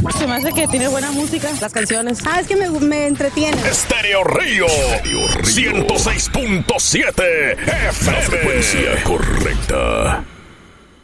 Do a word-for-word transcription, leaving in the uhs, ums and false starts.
Se me hace que tiene buena música, las canciones. Ah, es que me, me entretiene. Estéreo Río, ciento seis punto siete F M. La frecuencia correcta.